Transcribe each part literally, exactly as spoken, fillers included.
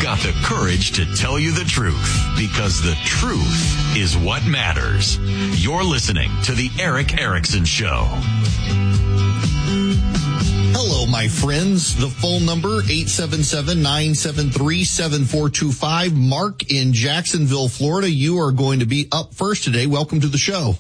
got the courage to tell you the truth, because the truth is what matters. You're listening to The Erick Erickson Show. Hello, my friends. The phone number, eight seven seven, nine seven three, seven four two five. Mark in Jacksonville, Florida. You are going to be up first today. Welcome to the show.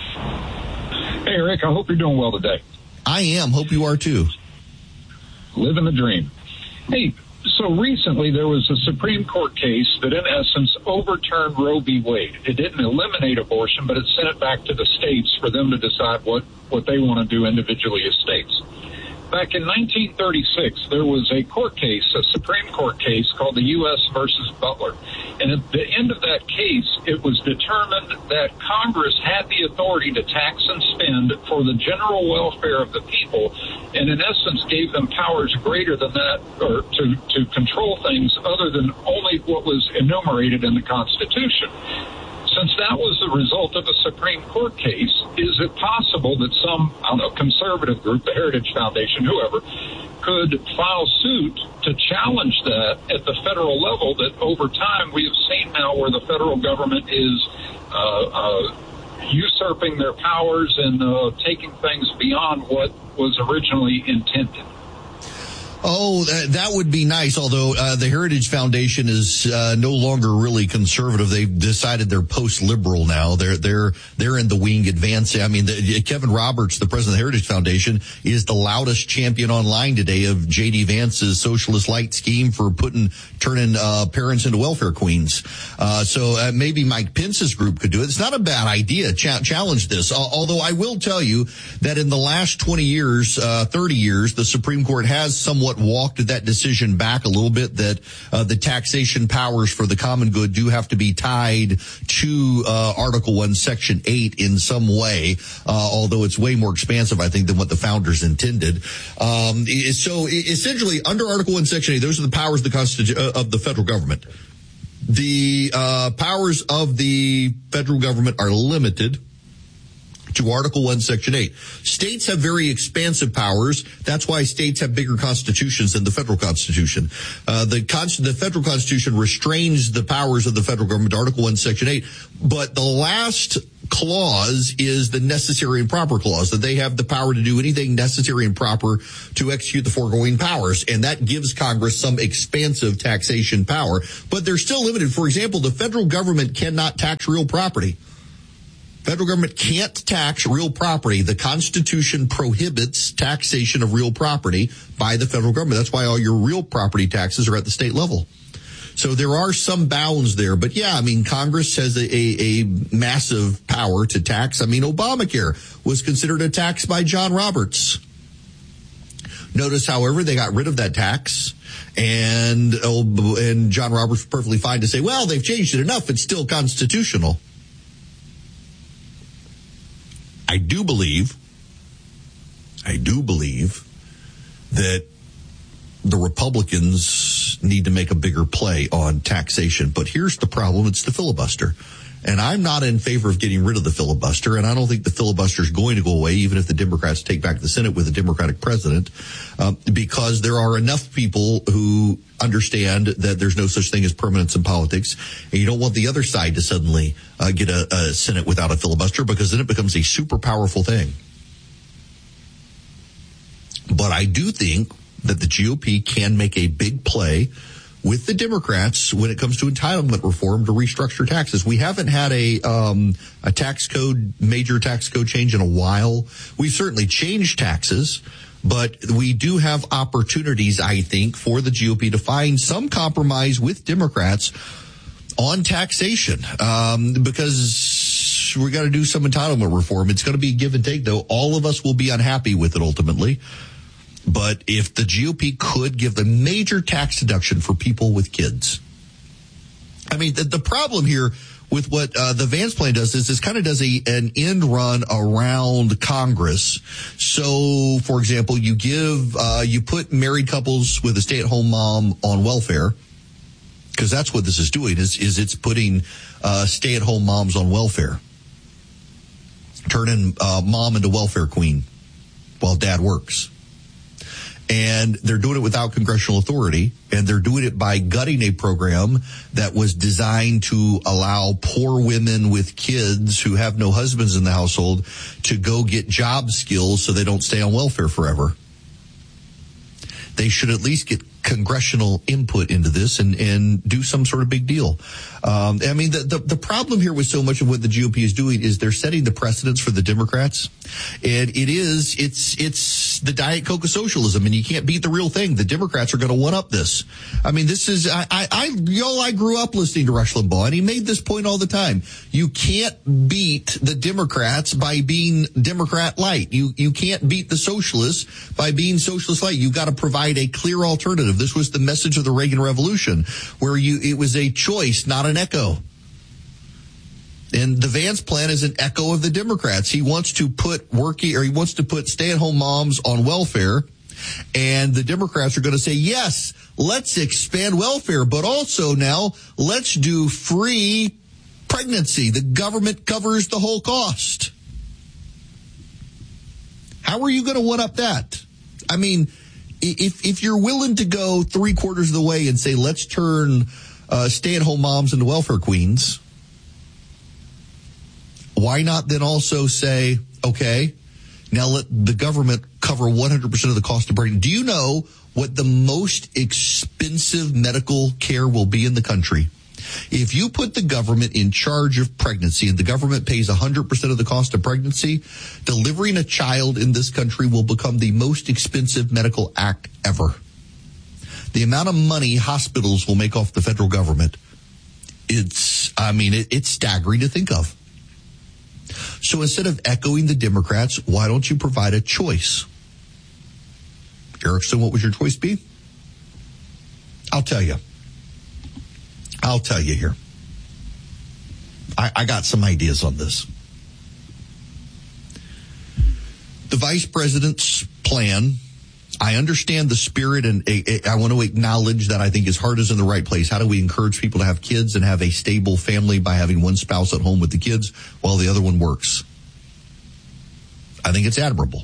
Hey, Eric, I hope you're doing well today. I am. Hope you are, too. Living the dream. Hey, so recently there was a Supreme Court case that, in essence, overturned Roe v. Wade. It didn't eliminate abortion, but it sent it back to the states for them to decide what, what they want to do individually as states. Back in nineteen thirty-six, there was a court case, a Supreme Court case called the U S versus Butler. And at the end of that case, it was determined that Congress had the authority to tax and spend for the general welfare of the people, and in essence gave them powers greater than that, or to, to control things other than only what was enumerated in the Constitution. Since that was the result of a Supreme Court case, is it possible that some, I don't know, conservative group, the Heritage Foundation, whoever, could file suit to challenge that at the federal level, that over time we have seen now where the federal government is uh, uh, usurping their powers and uh, taking things beyond what was originally intended? Oh, that, that would be nice, although uh, the Heritage Foundation is uh, no longer really conservative. They've decided they're post-liberal now. They're they're they're in the wing advancing. I mean, the, Kevin Roberts, the president of the Heritage Foundation, is the loudest champion online today of J D. Vance's socialist light scheme for putting turning uh, parents into welfare queens. Uh, so uh, maybe Mike Pence's group could do it. It's not a bad idea. Ch- challenge this. Uh, although I will tell you that in the last twenty years, uh, thirty years, the Supreme Court has somewhat walked that decision back a little bit, that uh, the taxation powers for the common good do have to be tied to uh, Article one, Section eight in some way, uh, although it's way more expansive, I think, than what the founders intended. Um, so essentially, under Article one, Section eight, those are the powers of the, Constitu- uh, of the federal government. The uh, powers of the federal government are limited to Article one, Section eight. States have very expansive powers. That's why states have bigger constitutions than the federal Constitution. Uh, the, Const- the federal Constitution restrains the powers of the federal government to Article one, Section eight. But the last clause is the necessary and proper clause, that they have the power to do anything necessary and proper to execute the foregoing powers. And that gives Congress some expansive taxation power. But they're still limited. For example, the federal government cannot tax real property. Federal government can't tax real property. The Constitution prohibits taxation of real property by the federal government. That's why all your real property taxes are at the state level. So there are some bounds there. But yeah, I mean, Congress has a, a, a massive power to tax. I mean, Obamacare was considered a tax by John Roberts. Notice, however, they got rid of that tax. And, and John Roberts was perfectly fine to say, well, they've changed it enough. It's still constitutional. I do believe, I do believe that the Republicans need to make a bigger play on taxation. But here's the problem. It's the filibuster. And I'm not in favor of getting rid of the filibuster, and I don't think the filibuster is going to go away, even if the Democrats take back the Senate with a Democratic president, um, because there are enough people who understand that there's no such thing as permanence in politics, and you don't want the other side to suddenly uh, get a, a Senate without a filibuster, because then it becomes a super powerful thing. But I do think that the G O P can make a big play with the Democrats when it comes to entitlement reform to restructure taxes. We haven't had a um, a tax code, major tax code change in a while. We've certainly changed taxes, but we do have opportunities, I think, for the G O P to find some compromise with Democrats on taxation, um, because we got to do some entitlement reform. It's going to be give and take, though. All of us will be unhappy with it ultimately. But if the G O P could give the major tax deduction for people with kids, I mean, the, the problem here with what uh, the Vance plan does is this kind of does a, an end run around Congress. So, for example, you give, uh, you put married couples with a stay-at-home mom on welfare, because that's what this is doing, is, is it's putting uh, stay-at-home moms on welfare, turning uh, mom into welfare queen while dad works. And they're doing it without congressional authority, and they're doing it by gutting a program that was designed to allow poor women with kids who have no husbands in the household to go get job skills so they don't stay on welfare forever. They should at least get congressional input into this and, and do some sort of big deal. Um, I mean, the, the, the problem here with so much of what the G O P is doing is they're setting the precedents for the Democrats. And it is, it's, it's the Diet Coke of socialism, and you can't beat the real thing. The Democrats are going to one up this. I mean, this is, I, I, I, y'all, I grew up listening to Rush Limbaugh, and he made this point all the time. You can't beat the Democrats by being Democrat light. You, you can't beat the socialists by being socialist light. You've got to provide a clear alternative. This was the message of the Reagan Revolution, where you, it was a choice, not an echo. And the Vance plan is an echo of the Democrats. He wants to put working, or he wants to put stay-at-home moms on welfare. And the Democrats are going to say, yes, let's expand welfare, but also now let's do free pregnancy. The government covers the whole cost. How are you going to one up that? I mean, if if you're willing to go three quarters of the way and say, let's turn uh, stay-at-home moms into welfare queens, why not then also say, okay, now let the government cover one hundred percent of the cost of pregnancy? Do you know what the most expensive medical care will be in the country? If you put the government in charge of pregnancy and the government pays one hundred percent of the cost of pregnancy, delivering a child in this country will become the most expensive medical act ever. The amount of money hospitals will make off the federal government, it's, I mean, it, it's staggering to think of. So instead of echoing the Democrats, why don't you provide a choice? Erickson, what would your choice be? I'll tell you. I'll tell you here. I, I got some ideas on this. The vice president's plan, I understand the spirit, and I want to acknowledge that I think his heart is in the right place. How do we encourage people to have kids and have a stable family by having one spouse at home with the kids while the other one works? I think it's admirable.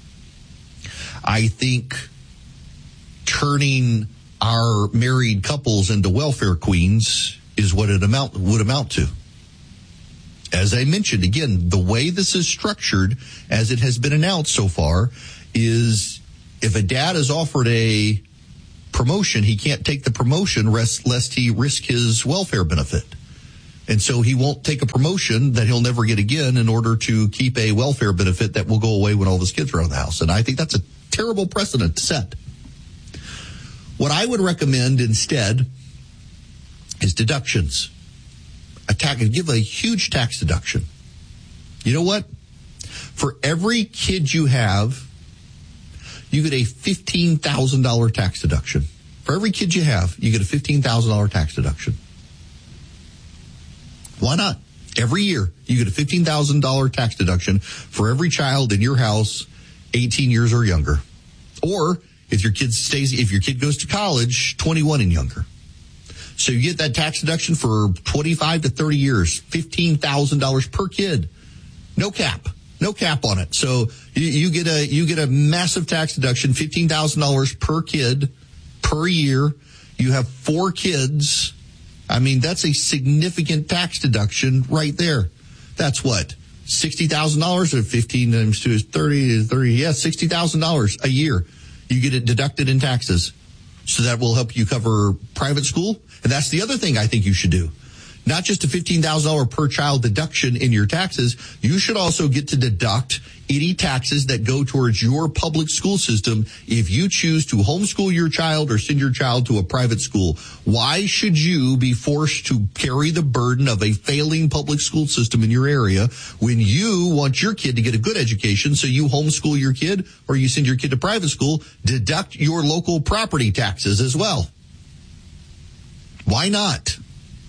I think turning our married couples into welfare queens is what it amount would amount to. As I mentioned, again, the way this is structured, as it has been announced so far, is if a dad is offered a promotion, he can't take the promotion lest he risk his welfare benefit. And so he won't take a promotion that he'll never get again in order to keep a welfare benefit that will go away when all of his kids are out of the house. And I think that's a terrible precedent to set. What I would recommend instead is deductions. A tax, give a huge tax deduction. You know what? For every kid you have, you get a fifteen thousand dollars tax deduction. For every kid you have, you get a fifteen thousand dollars tax deduction. Why not? Every year, you get a fifteen thousand dollars tax deduction for every child in your house, eighteen years or younger. Or if your kid stays, if your kid goes to college, twenty-one and younger. So you get that tax deduction for twenty-five to thirty years, fifteen thousand dollars per kid. No cap. No cap on it. So you, you get a, you get a massive tax deduction, fifteen thousand dollars per kid per year. You have four kids. I mean, that's a significant tax deduction right there. That's what? sixty thousand dollars or fifteen times two is thirty, thirty, yeah, sixty thousand dollars a year. You get it deducted in taxes. So that will help you cover private school. And that's the other thing I think you should do. Not just a fifteen thousand dollars per child deduction in your taxes. You should also get to deduct any taxes that go towards your public school system if you choose to homeschool your child or send your child to a private school. Why should you be forced to carry the burden of a failing public school system in your area when you want your kid to get a good education, so you homeschool your kid or you send your kid to private school? Deduct your local property taxes as well. Why not?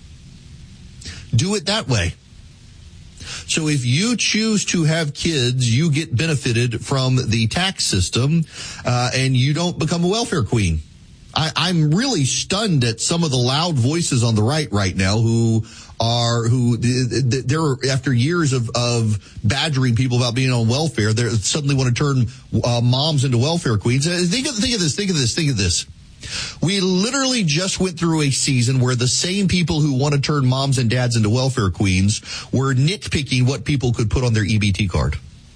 Do it that way. So if you choose to have kids, you get benefited from the tax system, uh, and you don't become a welfare queen. I, I'm really stunned at some of the loud voices on the right right now who are, who they're, after years of, of badgering people about being on welfare, they suddenly want to turn uh, moms into welfare queens. Think of, think of this, think of this, think of this. We literally just went through a season where the same people who want to turn moms and dads into welfare queens were nitpicking what people could put on their E B T card.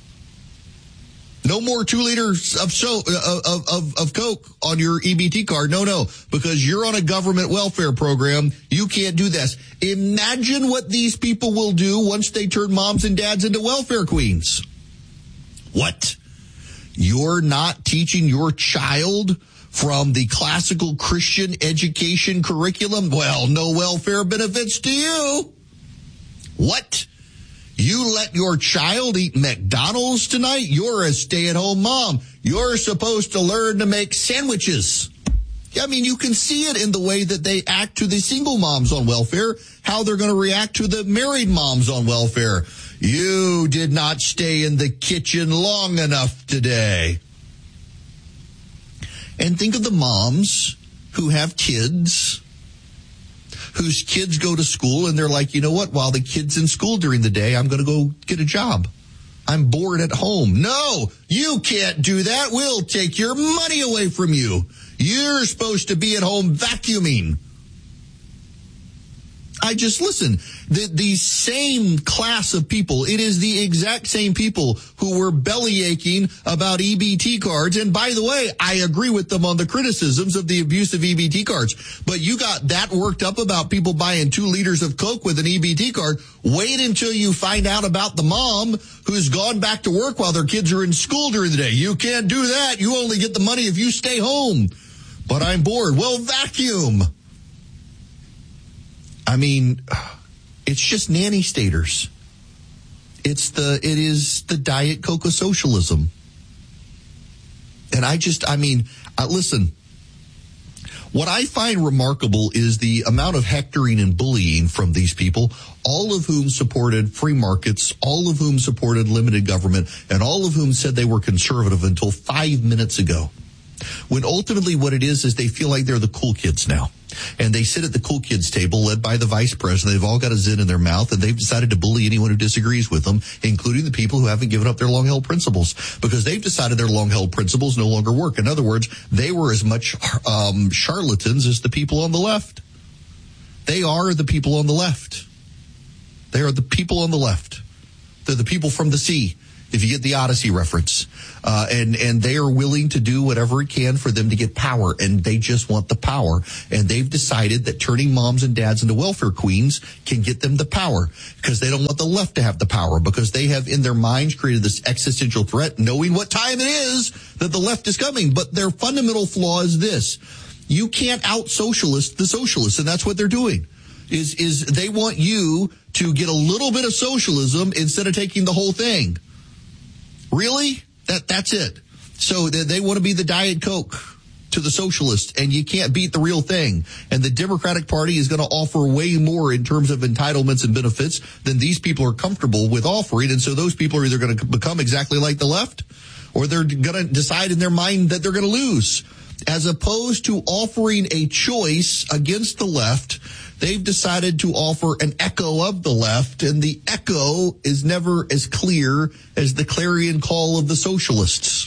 No more two liters of so of, of of Coke on your E B T card. No, no, because you're on a government welfare program. You can't do this. Imagine what these people will do once they turn moms and dads into welfare queens. What? You're not teaching your child from the classical Christian education curriculum? Well, no welfare benefits to you. What? You let your child eat McDonald's tonight? You're a stay-at-home mom. You're supposed to learn to make sandwiches. I mean, you can see it in the way that they act to the single moms on welfare, how they're going to react to the married moms on welfare. You did not stay in the kitchen long enough today. And think of the moms who have kids, whose kids go to school, and they're like, you know what, while the kid's in school during the day, I'm going to go get a job. I'm bored at home. No, you can't do that. We'll take your money away from you. You're supposed to be at home vacuuming. I just, listen, the, the same class of people, it is the exact same people who were belly aching about E B T cards. And by the way, I agree with them on the criticisms of the abuse of E B T cards. But you got that worked up about people buying two liters of Coke with an E B T card. Wait until you find out about the mom who's gone back to work while their kids are in school during the day. You can't do that. You only get the money if you stay home. But I'm bored. Well, vacuum. I mean, it's just nanny staters. It's the, it is the Diet Coke socialism. And I just, I mean, uh, listen, what I find remarkable is the amount of hectoring and bullying from these people, all of whom supported free markets, all of whom supported limited government, and all of whom said they were conservative until five minutes ago. When ultimately what it is is they feel like they're the cool kids now. And they sit at the cool kids table led by the vice president. They've all got a zit in their mouth, and they've decided to bully anyone who disagrees with them, including the people who haven't given up their long-held principles, because they've decided their long-held principles no longer work. In other words, they were as much um, charlatans as the people on the left. They are the people on the left. They are the people on the left. They're the people from the sea, if you get the Odyssey reference. Uh, and, and they are willing to do whatever it can for them to get power, and they just want the power. And they've decided that turning moms and dads into welfare queens can get them the power, because they don't want the left to have the power, because they have in their minds created this existential threat, knowing what time it is that the left is coming. But their fundamental flaw is this: you can't out-socialist the socialists, and that's what they're doing. Is, is they want you to get a little bit of socialism instead of taking the whole thing. Really? That that's it. So they, they want to be the Diet Coke to the socialists, and you can't beat the real thing. And the Democratic Party is going to offer way more in terms of entitlements and benefits than these people are comfortable with offering. And so those people are either going to become exactly like the left, or they're going to decide in their mind that they're going to lose. As opposed to offering a choice against the left, they've decided to offer an echo of the left, and the echo is never as clear as the clarion call of the socialists.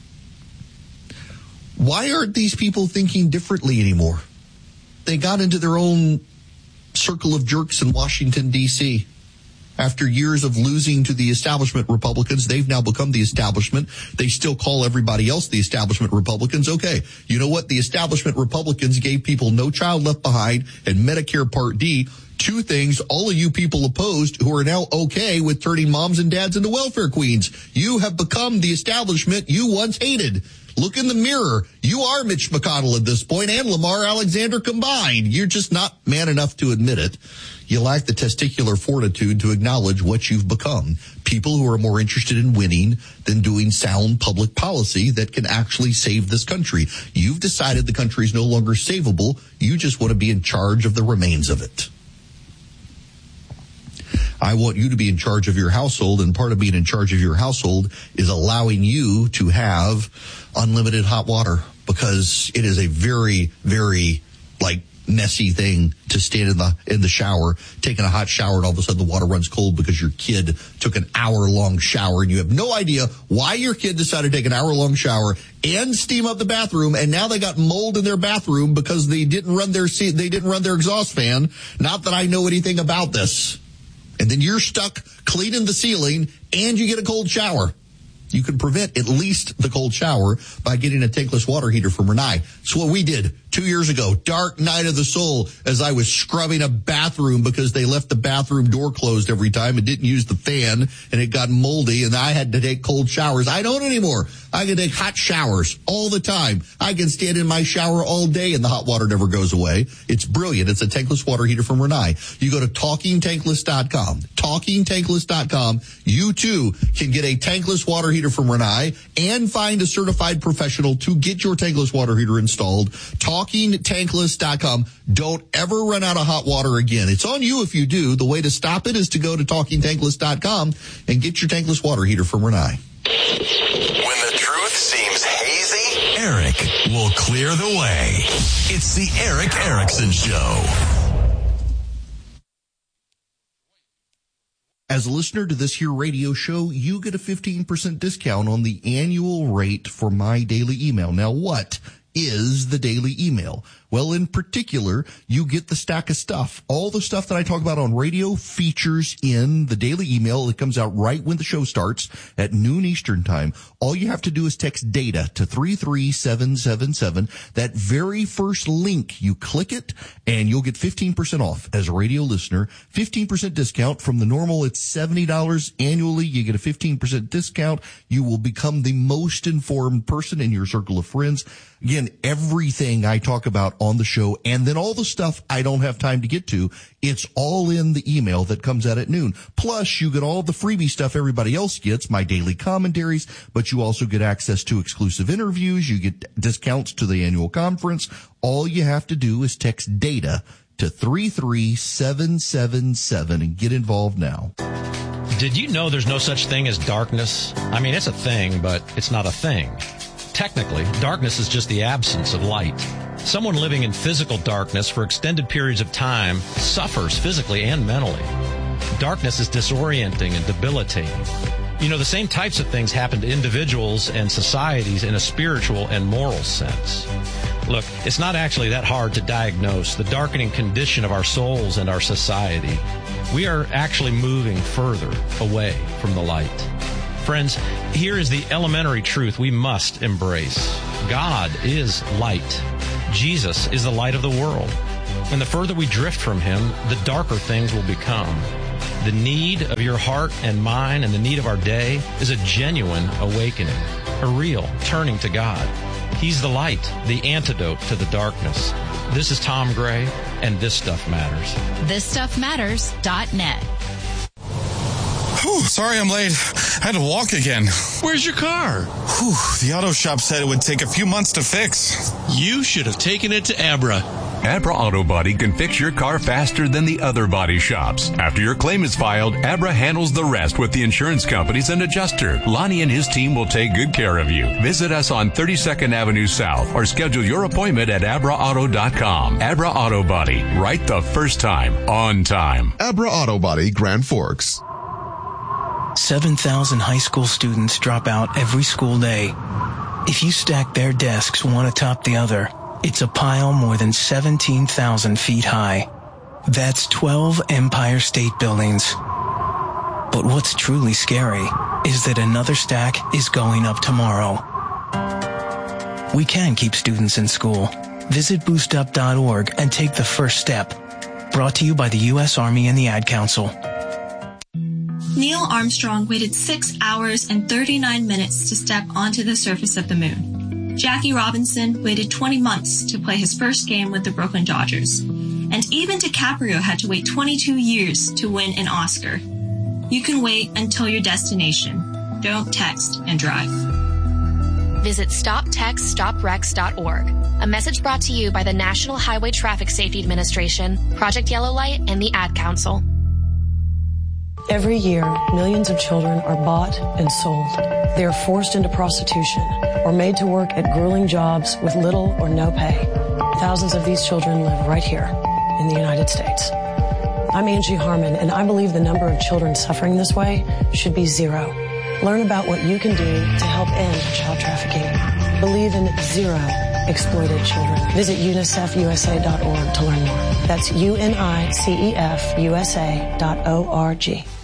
Why aren't these people thinking differently anymore? They got into their own circle of jerks in Washington, D C After years of losing to the establishment Republicans, they've now become the establishment. They still call everybody else the establishment Republicans. Okay, you know what? The establishment Republicans gave people No Child Left Behind and Medicare Part D, two things all of you people opposed who are now okay with turning moms and dads into welfare queens. You have become the establishment you once hated. Look in the mirror. You are Mitch McConnell at this point, and Lamar Alexander combined. You're just not man enough to admit it. You lack the testicular fortitude to acknowledge what you've become. People who are more interested in winning than doing sound public policy that can actually save this country. You've decided the country is no longer savable. You just want to be in charge of the remains of it. I want you to be in charge of your household, and part of being in charge of your household is allowing you to have unlimited hot water, because it is a very, very, like, messy thing to stand in the in the shower, taking a hot shower, and all of a sudden the water runs cold because your kid took an hour-long shower, and you have no idea why your kid decided to take an hour-long shower and steam up the bathroom, and now they got mold in their bathroom because they didn't run their they didn't run their exhaust fan. Not that I know anything about this. And then you're stuck cleaning the ceiling, and you get a cold shower. You can prevent at least the cold shower by getting a tankless water heater from Rinnai. It's what we did two years ago. Dark night of the soul, as I was scrubbing a bathroom because they left the bathroom door closed every time and didn't use the fan, and it got moldy, and I had to take cold showers. I don't anymore. I can take hot showers all the time. I can stand in my shower all day, and the hot water never goes away. It's brilliant. It's a tankless water heater from Rinnai. You go to talking tankless dot com. talking tankless dot com. You, too, can get a tankless water heater from Rinnai and find a certified professional to get your tankless water heater installed. talking tankless dot com. Don't ever run out of hot water again. It's on you if you do. The way to stop it is to go to talking tankless dot com and get your tankless water heater from Rinnai. When the truth seems hazy, Eric will clear the way. It's the Eric Erickson Show. As a listener to this here radio show, you get a fifteen percent discount on the annual rate for my daily email. Now, what is the daily email? Well, in particular, you get the stack of stuff. All the stuff that I talk about on radio features in the daily email. It comes out right when the show starts at noon Eastern time. All you have to do is text DATA to three three seven seven seven. That very first link, you click it, and you'll get fifteen percent off as a radio listener. fifteen percent discount from the normal. It's seventy dollars annually. You get a fifteen percent discount. You will become the most informed person in your circle of friends. Again, everything I talk about on the show, and then all the stuff I don't have time to get to, it's all in the email that comes out at noon. Plus, you get all the freebie stuff everybody else gets, my daily commentaries, but you also get access to exclusive interviews. You get discounts to the annual conference. All you have to do is text DATA to three three seven seven seven and get involved now. Did you know there's no such thing as darkness? I mean, it's a thing, but it's not a thing. Technically, darkness is just the absence of light. Someone living in physical darkness for extended periods of time suffers physically and mentally. Darkness is disorienting and debilitating. You know, the same types of things happen to individuals and societies in a spiritual and moral sense. Look, it's not actually that hard to diagnose the darkening condition of our souls and our society. We are actually moving further away from the light. Friends, here is the elementary truth we must embrace. God is light. Jesus is the light of the world. And the further we drift from him, the darker things will become. The need of your heart and mine and the need of our day is a genuine awakening, a real turning to God. He's the light, the antidote to the darkness. This is Tom Gray, and This Stuff Matters. this stuff matters dot net. Whew, sorry I'm late. I had to walk again. Where's your car? Whew, the auto shop said it would take a few months to fix. You should have taken it to Abra. Abra Auto Body can fix your car faster than the other body shops. After your claim is filed, Abra handles the rest with the insurance companies and adjuster. Lonnie and his team will take good care of you. Visit us on thirty-second Avenue South or schedule your appointment at abra auto dot com. Abra Auto Body, right the first time, on time. Abra Auto Body, Grand Forks. seven thousand high school students drop out every school day. If you stack their desks one atop the other, it's a pile more than seventeen thousand feet high. That's twelve Empire State Buildings. But what's truly scary is that another stack is going up tomorrow. We can keep students in school. Visit boost up dot org and take the first step. Brought to you by the U S Army and the Ad Council. Neil Armstrong waited six hours and thirty-nine minutes to step onto the surface of the moon. Jackie Robinson waited twenty months to play his first game with the Brooklyn Dodgers. And even DiCaprio had to wait twenty-two years to win an Oscar. You can wait until your destination. Don't text and drive. Visit stop text stop wrecks dot org. A message brought to you by the National Highway Traffic Safety Administration, Project Yellow Light, and the Ad Council. Every year, millions of children are bought and sold. They are forced into prostitution or made to work at grueling jobs with little or no pay. Thousands of these children live right here in the United States. I'm Angie Harmon, and I believe the number of children suffering this way should be zero. Learn about what you can do to help end child trafficking. Believe in zero exploited children. Visit unicef u s a dot org to learn more. That's U N I C E F U S A dot O R G.